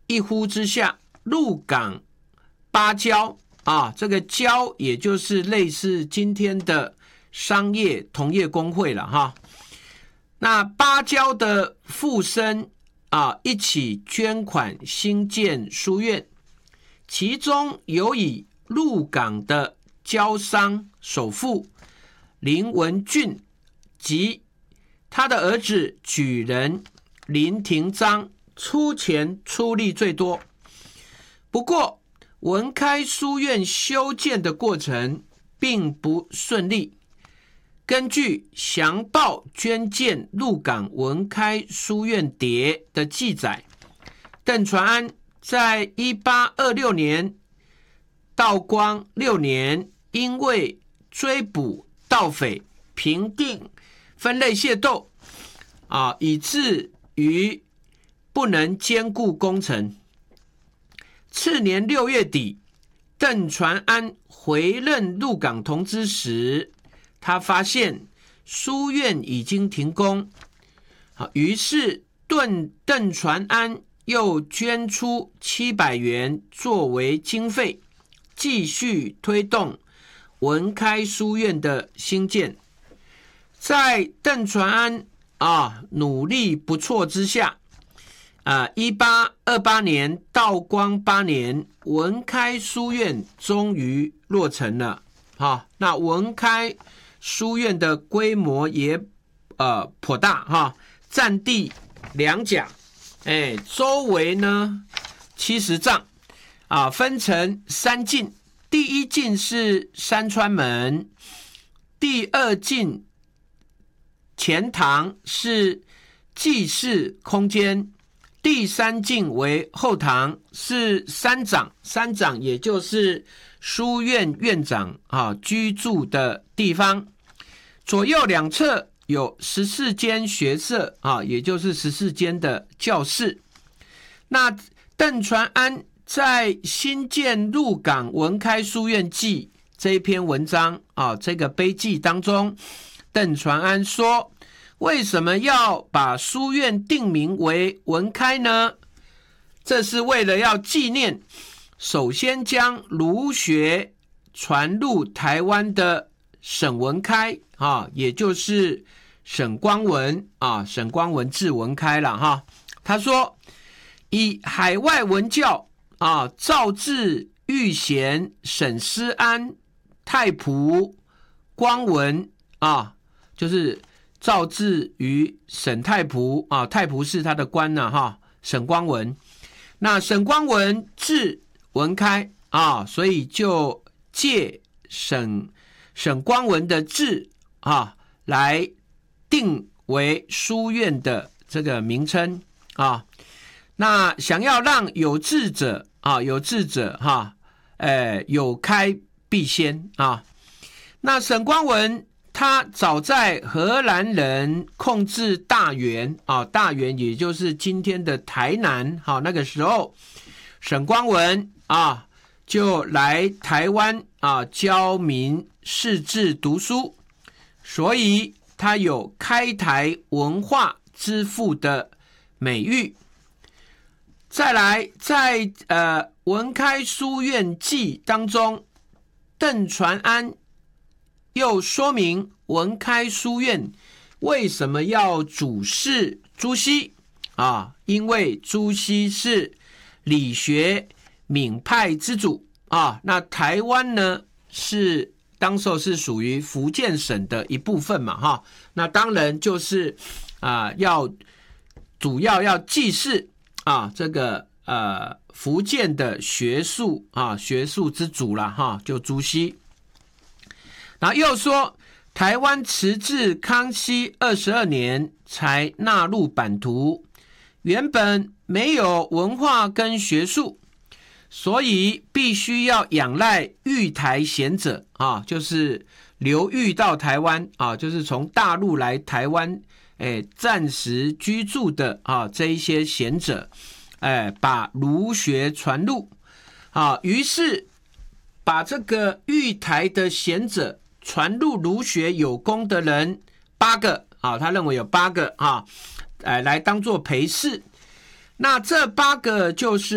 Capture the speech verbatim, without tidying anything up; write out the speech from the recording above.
一呼之下，鹿港芭蕉啊，这个蕉也就是类似今天的商业同业公会了哈。那芭蕉的附身啊，一起捐款兴建书院，其中有以鹿港的蕉商首富林文俊及他的儿子举人林廷章出钱出力最多。不过文开书院修建的过程并不顺利。根据详报捐建鹿港文开书院牒的记载，邓传安在一八二六年道光六年，因为追捕盗匪、平定分类械斗啊，以至于不能兼顾工程。次年六月底，邓传安回任鹿港同知时，他发现书院已经停工，于是邓邓传安又捐出七百元作为经费，继续推动文开书院的兴建。在邓传安啊努力不错之下，啊，一八二八年道光八年，文开书院终于落成了。啊，那文开书院的规模也呃颇大哈，占地两甲，哎，周围呢七十丈啊，分成三进，第一进是山川门，第二进前堂是祭祀空间，第三进为后堂，是山长，山长也就是书院院长啊居住的地方。左右两侧有十四间学舍啊，也就是十四间的教室。那邓传安在新建鹿港文开书院记这一篇文章啊，这个碑记当中，邓传安说，为什么要把书院定名为文开呢？这是为了要纪念首先将儒学传入台湾的沈文开啊，也就是沈光文啊，沈光文字文开了哈。他说，以海外文教啊，赵志、玉贤、沈思安、太仆、光文啊，就是赵志与沈太仆啊，太仆是他的官呐、啊、哈，沈光文。那沈光文字文开啊，所以就借沈沈光文的字啊来定为书院的这个名称啊。那想要让有志者啊，有志者哈、啊，呃，有开必先啊。那沈光文他早在荷兰人控制大园啊，大园也就是今天的台南，好、啊，那个时候沈光文啊就来台湾啊教民识字读书，所以他有开台文化之父的美誉。再来，在呃文开书院记当中，邓传安又说明文开书院为什么要主事朱熹啊？因为朱熹是理学闽派之主啊。那台湾呢是当时候是属于福建省的一部分嘛哈。那当然就是啊要主要要祭祀啊这个呃福建的学术啊学术之主啦哈，就朱熹。然后又说，台湾迟至康熙二十二年才纳入版图，原本没有文化跟学术，所以必须要仰赖育台贤者啊，就是流寓到台湾啊，就是从大陆来台湾，哎，暂时居住的啊这一些贤者，哎，把儒学传入啊，于是把这个育台的贤者传入儒学有功的人八个啊，他认为有八个啊，哎，来当做陪侍。那这八个就是